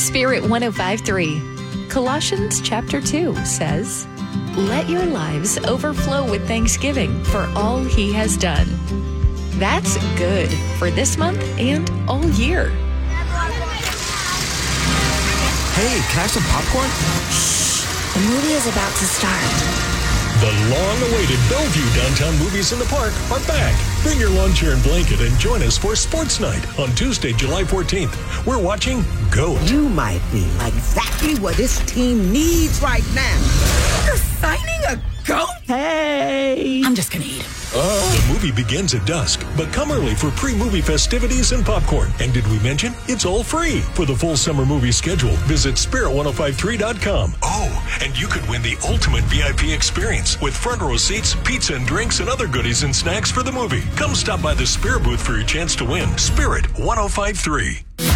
Spirit 105.3. Colossians chapter 2 says, "Let your lives overflow with thanksgiving for all he has done." That's good for this month and all year. Hey, can I have some popcorn? Shh, the movie is about to start. The long-awaited Bellevue Downtown Movies in the Park are back. Bring your lawn chair and blanket and join us for Sports Night on Tuesday, July 14th. We're watching GOAT. You might be exactly what this team needs right now. You're signing a GOAT? Hey! I'm just gonna eat him. The movie begins at dusk, but come early for pre-movie festivities and popcorn. And did we mention it's all free? For the full summer movie schedule, visit Spirit1053.com. Oh, and you could win the ultimate VIP experience with front row seats, pizza and drinks, and other goodies and snacks for the movie. Come stop by the Spirit booth for your chance to win. Spirit 1053.